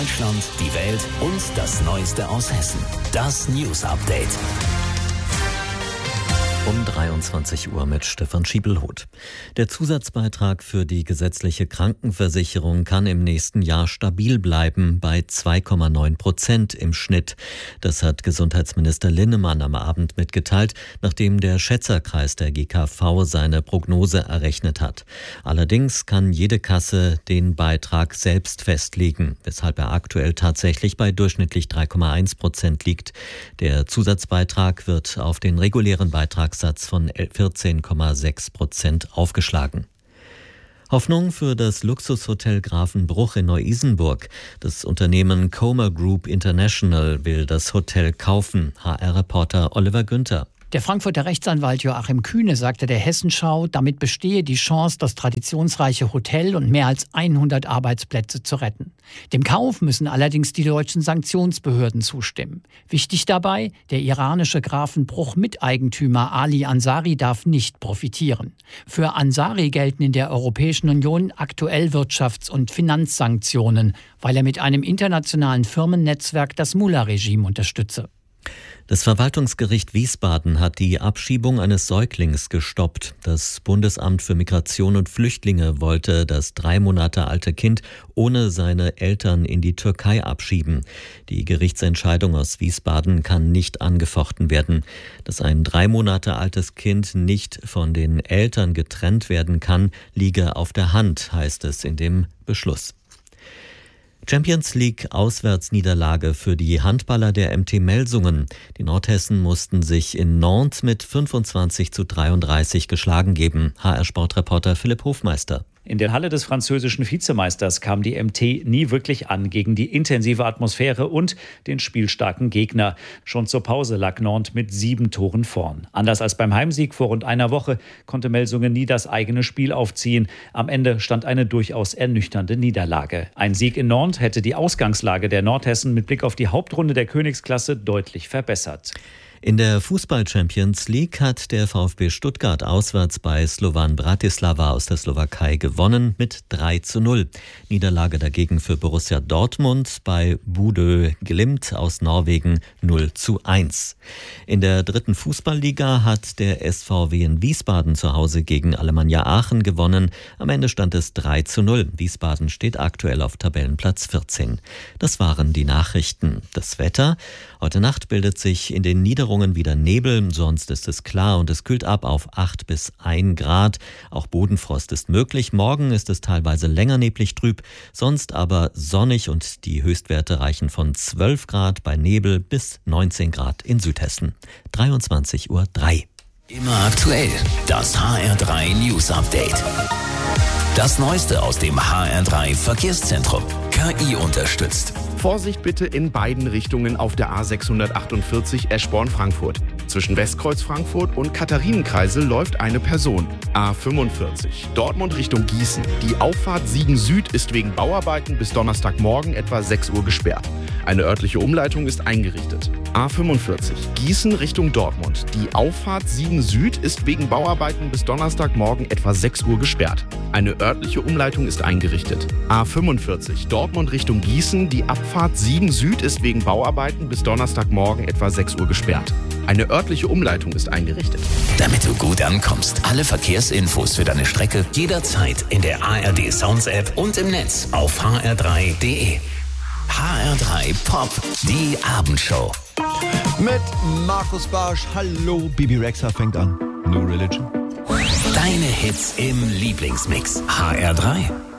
Deutschland, die Welt und das Neueste aus Hessen. Das News Update. Um 23 Uhr mit Stefan Schiebelhoth. Der Zusatzbeitrag für die gesetzliche Krankenversicherung kann im nächsten Jahr stabil bleiben bei 2,9% im Schnitt. Das hat Gesundheitsminister Linnemann am Abend mitgeteilt, nachdem der Schätzerkreis der GKV seine Prognose errechnet hat. Allerdings kann jede Kasse den Beitrag selbst festlegen, weshalb er aktuell tatsächlich bei durchschnittlich 3,1% liegt. Der Zusatzbeitrag wird auf den regulären Beitragssatz von 14,6% aufgeschlagen. Hoffnung für das Luxushotel Grafenbruch in Neu-Isenburg. Das Unternehmen Comer Group International will das Hotel kaufen. HR-Reporter Oliver Günther. Der Frankfurter Rechtsanwalt Joachim Kühne sagte der Hessenschau, damit bestehe die Chance, das traditionsreiche Hotel und mehr als 100 Arbeitsplätze zu retten. Dem Kauf müssen allerdings die deutschen Sanktionsbehörden zustimmen. Wichtig dabei, der iranische Grafenbruch-Miteigentümer Ali Ansari darf nicht profitieren. Für Ansari gelten in der Europäischen Union aktuell Wirtschafts- und Finanzsanktionen, weil er mit einem internationalen Firmennetzwerk das Mullah-Regime unterstütze. Das Verwaltungsgericht Wiesbaden hat die Abschiebung eines Säuglings gestoppt. Das Bundesamt für Migration und Flüchtlinge wollte das 3 Monate alte Kind ohne seine Eltern in die Türkei abschieben. Die Gerichtsentscheidung aus Wiesbaden kann nicht angefochten werden. Dass ein 3 Monate altes Kind nicht von den Eltern getrennt werden kann, liege auf der Hand, heißt es in dem Beschluss. Champions League Auswärtsniederlage für die Handballer der MT Melsungen. Die Nordhessen mussten sich in Nantes mit 25:33 geschlagen geben. HR-Sportreporter Philipp Hofmeister. In der Halle des französischen Vizemeisters kam die MT nie wirklich an gegen die intensive Atmosphäre und den spielstarken Gegner. Schon zur Pause lag Nantes mit 7 Toren vorn. Anders als beim Heimsieg vor rund einer Woche konnte Melsungen nie das eigene Spiel aufziehen. Am Ende stand eine durchaus ernüchternde Niederlage. Ein Sieg in Nantes hätte die Ausgangslage der Nordhessen mit Blick auf die Hauptrunde der Königsklasse deutlich verbessert. In der Fußball-Champions League hat der VfB Stuttgart auswärts bei Slovan Bratislava aus der Slowakei gewonnen mit 3:0. Niederlage dagegen für Borussia Dortmund bei Bodø Glimt aus Norwegen 0:1. In der dritten Fußballliga hat der SVW in Wiesbaden zu Hause gegen Alemannia Aachen gewonnen. Am Ende stand es 3:0. Wiesbaden steht aktuell auf Tabellenplatz 14. Das waren die Nachrichten. Das Wetter. Heute Nacht bildet sich in den Niederungen wieder Nebel, sonst ist es klar und es kühlt ab auf 8 bis 1 Grad. Auch Bodenfrost ist möglich. Morgen ist es teilweise länger neblig trüb, sonst aber sonnig und die Höchstwerte reichen von 12 Grad bei Nebel bis 19 Grad in Südhessen. 23:03 Uhr. Immer aktuell. Das HR3 News Update. Das Neueste aus dem HR3 Verkehrszentrum. KI unterstützt. Vorsicht bitte in beiden Richtungen auf der A648 Eschborn-Frankfurt. Zwischen Westkreuz Frankfurt und Katharinenkreisel läuft eine Person. A45 Dortmund Richtung Gießen. Die Auffahrt Siegen Süd ist wegen Bauarbeiten bis Donnerstagmorgen etwa 6 Uhr gesperrt. Eine örtliche Umleitung ist eingerichtet. A45 Gießen Richtung Dortmund. Die Auffahrt Siegen Süd ist wegen Bauarbeiten bis Donnerstagmorgen etwa 6 Uhr gesperrt. Eine örtliche Umleitung ist eingerichtet. A45 Dortmund Richtung Gießen. Die Abfahrt Siegen Süd ist wegen Bauarbeiten bis Donnerstagmorgen etwa 6 Uhr gesperrt. Eine örtliche Umleitung ist eingerichtet. Damit du gut ankommst, alle Verkehrsinfos für deine Strecke jederzeit in der ARD Sounds App und im Netz auf hr3.de. HR3 Pop, die Abendshow. Mit Markus Barsch. Hallo, Bibi Rexha fängt an. No Religion. Deine Hits im Lieblingsmix. HR3.